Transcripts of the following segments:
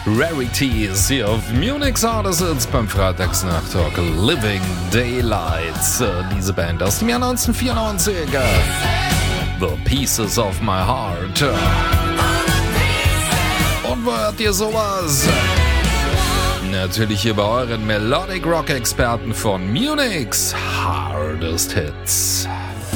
Rarities hier auf Munich Soundsits beim Freitagsnacht-Talk Living Daylights. Diese Band aus dem Jahr 1994. The Pieces of My Heart. Und wo hört ihr sowas? Natürlich hier bei euren Melodic Rock Experten von Munich's Hardest Hits.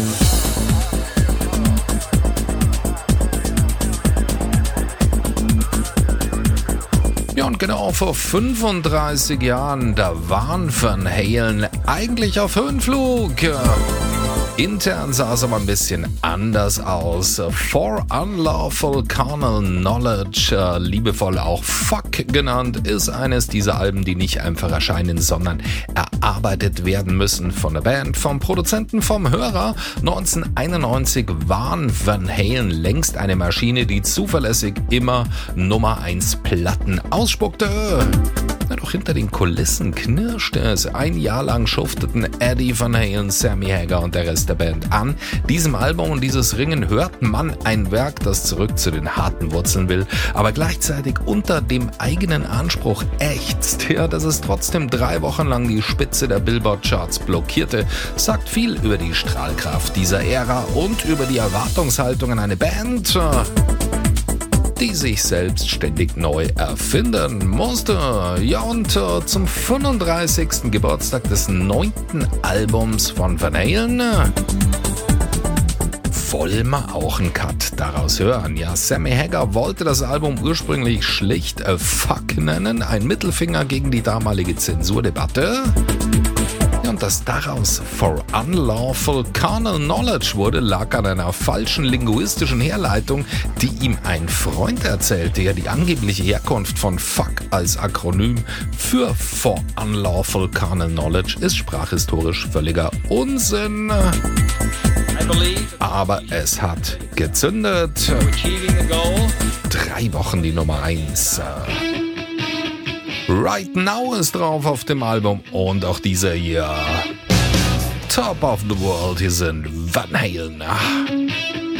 Ja, und genau vor 35 Jahren, da waren Van Halen eigentlich auf Höhenflug. Intern sah es aber ein bisschen anders aus. For Unlawful Carnal Knowledge, liebevoll auch Fuck genannt, ist eines dieser Alben, die nicht einfach erscheinen, sondern erarbeitet werden müssen von der Band, vom Produzenten, vom Hörer. 1991 waren Van Halen längst eine Maschine, die zuverlässig immer Nummer 1 Platten ausspuckte. Doch hinter den Kulissen knirschte es. Ein Jahr lang schufteten Eddie Van Halen, Sammy Hagar und der Rest der Band an diesem Album, und dieses Ringen hört man ein Werk, das zurück zu den harten Wurzeln will, aber gleichzeitig unter dem eigenen Anspruch ächzt. Ja, dass es trotzdem 3 Wochen lang die Spitze der Billboard-Charts blockierte, sagt viel über die Strahlkraft dieser Ära und über die Erwartungshaltung an eine Band, die sich selbst ständig neu erfinden musste. Ja, und zum 35. Geburtstag des 9. Albums von Van Halen wollen wir auch einen Cut daraus hören. Ja, Sammy Hagar wollte das Album ursprünglich schlicht Fuck nennen, ein Mittelfinger gegen die damalige Zensurdebatte. Und dass daraus For Unlawful Carnal Knowledge wurde, lag an einer falschen linguistischen Herleitung, die ihm ein Freund erzählte. Ja, die angebliche Herkunft von Fuck als Akronym für For Unlawful Carnal Knowledge ist sprachhistorisch völliger Unsinn. Aber es hat gezündet. 3 Wochen die Nummer 1. Right Now ist drauf auf dem Album, und auch dieser hier. Top of the World, hier sind Van Halen.